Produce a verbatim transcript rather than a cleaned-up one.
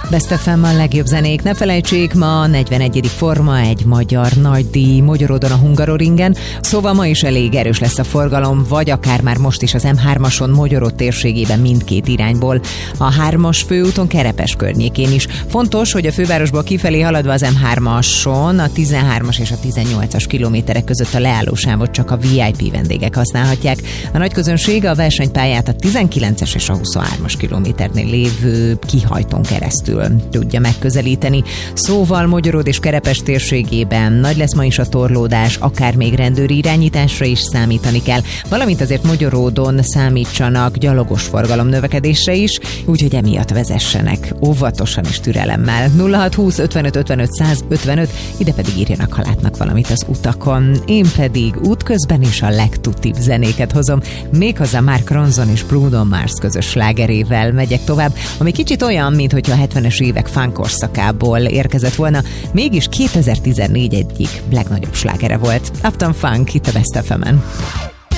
Best ef em a legjobb zenék. Ne felejtsék, ma a negyvenegyedik Forma egy magyar nagydíj Magyaródon a Hungaroringen, szóval ma is elég erős lesz a forgalom, vagy akár már most is az em hármason Magyaród térségében mindkét irányból. A hármas főúton Kerepes környékén is. Fontos, hogy a fővárosból kifelé haladva az em hármason a tizenhármas és a tizennyolcas kilométerek között a leállósávot csak a vé i pé vendégek használhatják. A nagy közönség a versenypályát a tizenkilences és a huszonhármas kilométernél lévő kihajtón keresztül tudja megközelíteni. Szóval Magyaród és Kerepes térségében nagy lesz ma is a torlódás, akár még rendőri irányításra is számítani kell, valamint azért Magyaródon számítsanak gyalogos forgalom növekedésre is, úgyhogy emiatt vezessenek óvatosan és türelemmel. nulla hat húsz ötvenöt ötvenöt százötvenöt, ide pedig írjanak, ha látnak valamit az utakon. Én pedig útközben is a legtutibb zenéket hozom, méghozzá Mark Ronson és Bruno Mars közös slágerével megyek tovább, ami kicsit olyan, mintha a hetvenes évek funk korszakából érkezett volna, mégis kétezer-tizennégy egyik legnagyobb slágere volt. Uptown Funk itt a Best ef emen.